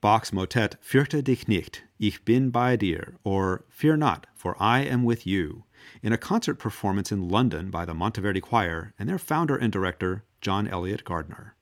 Bach's motet Fürchte dich nicht, ich bin bei dir, or Fear not, for I am with you, in a concert performance in London by the Monteverdi Choir and their founder and director, John Eliot Gardiner.